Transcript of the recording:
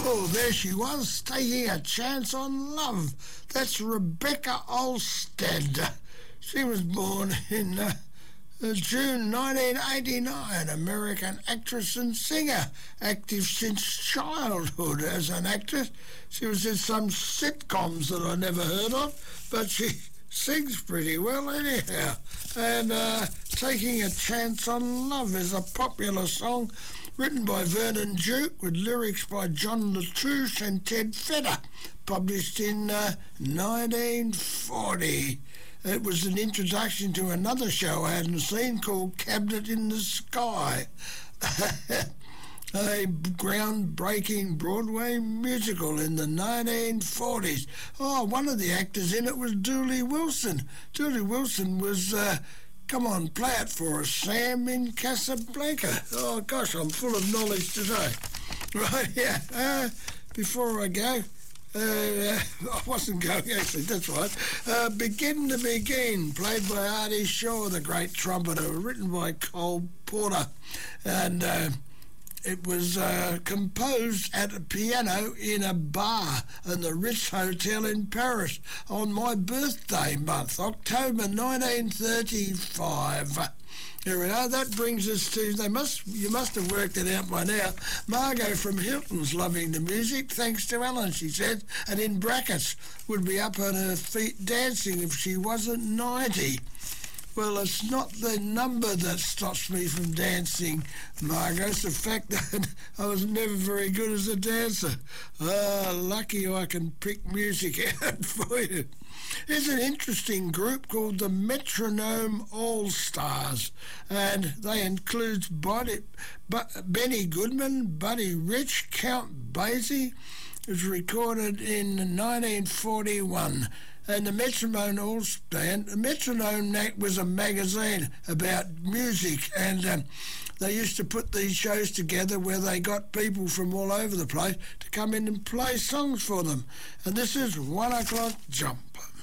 Oh, there she was, taking a chance on love. That's Rebecca Olstead. She was born in June 1989, American actress and singer, active since childhood as an actress. She was in some sitcoms that I never heard of, but she sings pretty well anyhow. And Taking a Chance on Love is a popular song written by Vernon Duke with lyrics by John Latouche and Ted Fedder, published in 1940. It was an introduction to another show I hadn't seen called Cabinet in the Sky, a groundbreaking Broadway musical in the 1940s. Oh, one of the actors in it was Dooley Wilson. Dooley Wilson was... come on, play it for us, Sam, in Casablanca. Oh, gosh, I'm full of knowledge today. Right, yeah. Before I go, I wasn't going, actually, that's right. Begin to Begin, played by Artie Shaw, the great trumpeter, written by Cole Porter. And it was composed at a piano in a bar in the Ritz Hotel in Paris on my birthday month, October 1935. Here we are. That brings us to, you must have worked it out by now, Margot from Hilton's loving the music, thanks to Ellen, she said, and in brackets, would be up on her feet dancing if she wasn't 90. Well, it's not the number that stops me from dancing, Margot. It's the fact that I was never very good as a dancer. Lucky I can pick music out for you. There's an interesting group called the Metronome All-Stars, and they include Benny Goodman, Buddy Rich, Count Basie. It was recorded in 1941. And the Metronome All-Star, the Metronome was a magazine about music, and they used to put these shows together where they got people from all over the place to come in and play songs for them. And this is 1 O'Clock Jump.